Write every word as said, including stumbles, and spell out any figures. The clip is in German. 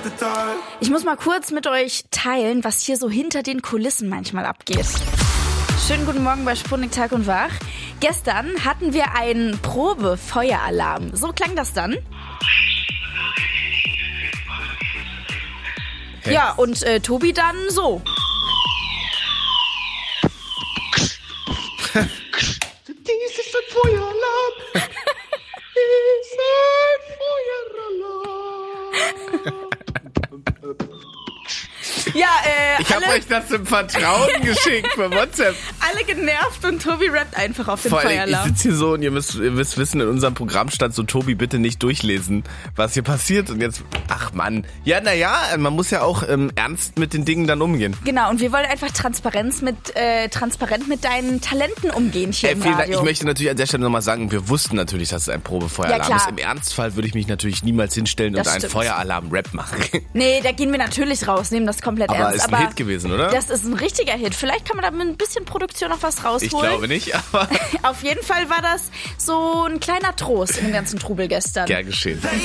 Ich muss mal kurz mit euch teilen, was hier so hinter den Kulissen manchmal abgeht. Schönen guten Morgen bei Sputnik Tag und Wach. Gestern hatten wir einen Probe-Feueralarm. So klang das dann. Hey. Ja, und äh, Tobi dann so. Dies ist ein Feueralarm. Dies ist ein Feueralarm. Ja, äh, ich habe euch das im Vertrauen geschickt per WhatsApp. Alle genervt und Tobi rappt einfach auf den Vor allem, Feueralarm. ich sitze hier so und ihr müsst, ihr müsst wissen, in unserem Programm stand so, Tobi, bitte nicht durchlesen, was hier passiert. Und jetzt, ach Mann. Ja, naja, man muss ja auch ähm, ernst mit den Dingen dann umgehen. Genau, und wir wollen einfach Transparenz mit, äh, transparent mit deinen Talenten umgehen hier Ey, im vielen Radio. Dank. Ich möchte natürlich an der Stelle nochmal sagen, wir wussten natürlich, dass es ein Probefeueralarm Ja, ist. klar. Im Ernstfall würde ich mich natürlich niemals hinstellen Das und einen stimmt. Feueralarm-Rap machen. Nee, da gehen wir natürlich raus, nehmen das komplett Aber ernst. ist ein Hit gewesen, oder? Das ist ein richtiger Hit. Vielleicht kann man da mit ein bisschen Produktion noch was rausholen. Ich glaube nicht, aber Auf jeden Fall war das so ein kleiner Trost in dem ganzen Trubel gestern. gern geschehen.